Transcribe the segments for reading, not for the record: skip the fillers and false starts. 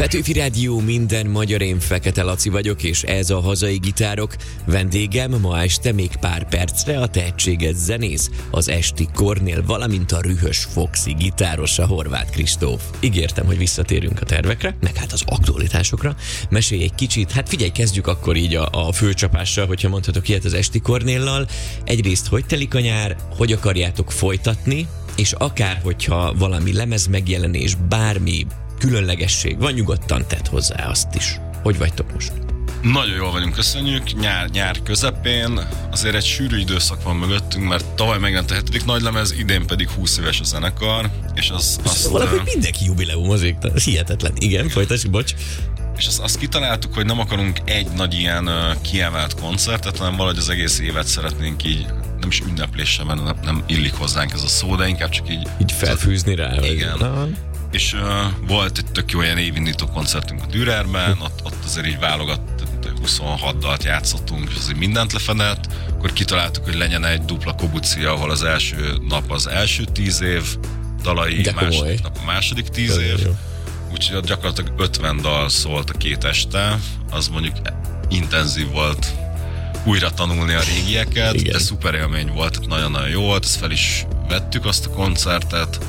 Petőfi Rádió, minden magyar, én Fekete Laci vagyok, és ez a Hazai Gitárok. Vendégem ma este még pár percre a tehetséges zenész, az Esti Kornél, valamint a Rühös Foxy gitárosa, Horváth Kristóf. Ígértem, hogy visszatérünk a tervekre, meg hát az aktualitásokra. Mesélj egy kicsit, hát figyelj, kezdjük akkor így a főcsapással, hogyha mondhatok ilyet, az Esti Kornéllal. Egyrészt, hogy telik a nyár, hogy akarjátok folytatni, és akár, hogyha valami lemez megjelenés, bármi különlegesség van, nyugodtan tedd hozzá azt is. Hogy vagytok most? Nagyon jól vagyunk, köszönjük. Nyár közepén azért egy sűrű időszak van mögöttünk, mert tavaly megjelent a 7. nagylemez, idén pedig 20 éves a zenekar, és azt valahogy mindenki jubileum azért, hihetetlen. Igen, folytasd, bocs. És azt kitaláltuk, hogy nem akarunk egy nagy ilyen kiemelt koncertet, hanem valahogy az egész évet szeretnénk így, nem is ünnepléssel, mert nem illik hozzánk ez a szó, de inkább csak így felfűzni rá. Igen. És volt egy tök jó ilyen évindító koncertünk a Dürerben, ott azért így válogatott, 26 dalt játszottunk, és azért mindent lefedett. Akkor kitaláltuk, hogy legyen egy dupla kobucia, ahol az első nap az első 10 év dalai, második nap a második 10 év. Úgyhogy ott gyakorlatilag 50 dal szólt a két este, az mondjuk intenzív volt újra tanulni a régieket, igen. De szuper élmény volt, nagyon-nagyon jó volt, ezt fel is vettük azt a koncertet,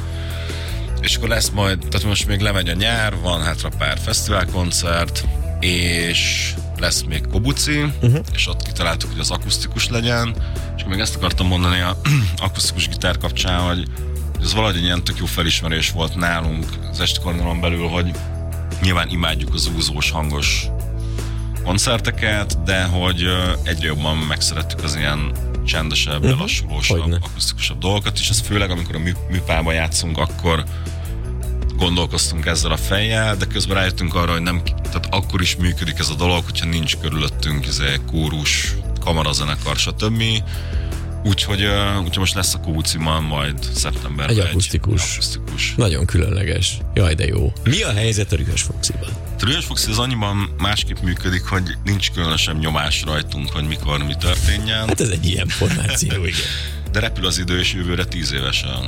és akkor lesz majd, tehát most még lemegy a nyár, van hátra pár fesztiválkoncert, és lesz még kobuci, és ott kitaláltuk, hogy az akusztikus legyen, és akkor még ezt akartam mondani a akusztikus gitár kapcsán, hogy ez valahogy egy ilyen tök jó felismerés volt nálunk az Esti Kornélon belül, hogy nyilván imádjuk az úzós, hangos koncerteket, de hogy egyre jobban megszerettük az ilyen csendesebb, lelassulósabb, akusztikusabb dolgokat, és ez főleg, amikor a műpában játszunk, akkor gondolkoztunk ezzel a fejjel, de közben rájöttünk arra, hogy nem, tehát akkor is működik ez a dolog, hogyha nincs körülöttünk kórus, kamarazenekar, stb. Úgyhogy most lesz a Kóciman majd szeptemberben egy akusztikus. Nagyon különleges. Jaj, de jó. Mi a helyzet a Rühös Foxyban? A Rühös Foxy az annyiban másképp működik, hogy nincs különösebb nyomás rajtunk, hogy mikor mi történjen. Hát ez egy ilyen formáció, igen. De repül az idő, és jövőre 10 évesen.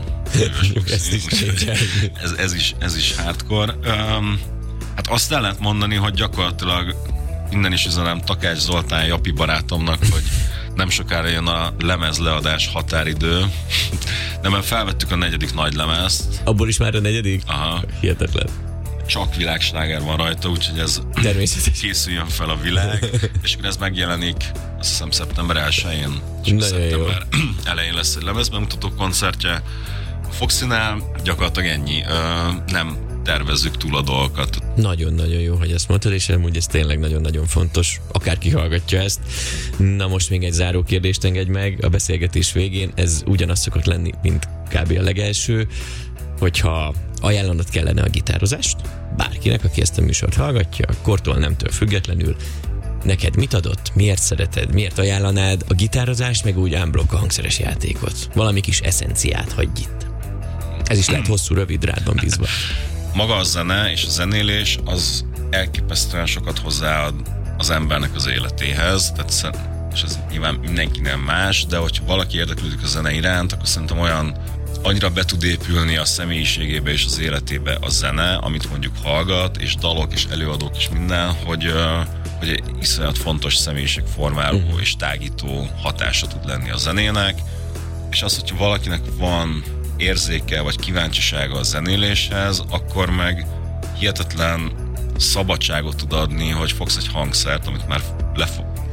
Ez is hardcore. Hát azt el lehet mondani, hogy gyakorlatilag innen is üzenem Takács Zoltán Japi barátomnak, hogy nem sokára jön a lemezleadás határidő. De már felvettük a 4. nagylemezt. Abból is már a 4? Aha. Hihetetlen. Csak világsláger van rajta, úgyhogy ez készüljön fel a világ. És akkor ez megjelenik, azt hiszem szeptember 1-én. És szeptember elején lesz egy lemezbemutató koncertje. A Foxynál gyakorlatilag ennyi. Nem tervezzük túl a dolgokat. Nagyon-nagyon jó, hogy ezt mondtad, és amúgy ez tényleg nagyon-nagyon fontos, akárki hallgatja ezt. Na most még egy záró kérdést engedj meg a beszélgetés végén, ez ugyanaz szokott lenni, mint kb. A legelső, hogyha ajánlanod kellene a gitározást, bárkinek, aki ezt a műsort hallgatja, kortól nemtől függetlenül, neked mit adott, miért szereted, miért ajánlanád a gitározást, meg úgy unblock a hangszeres játékot? Valami kis eszenciát hagyj itt. Ez is lehet hosszú, rövid, rádban bízva. Maga a zene és a zenélés az elképesztően sokat hozzáad az embernek az életéhez, tehát, és ez nyilván mindenkinek más, de hogyha valaki érdeklődik a zene iránt, akkor szerintem annyira be tud épülni a személyiségébe és az életébe a zene, amit mondjuk hallgat, és dalok, és előadók, és minden, hogy egy iszonyat fontos személyiségformáló és tágító hatása tud lenni a zenének, és az, hogyha valakinek van érzéke vagy kíváncsisága a zenéléshez, akkor meg hihetetlen szabadságot tud adni, hogy fogsz egy hangszert, amit már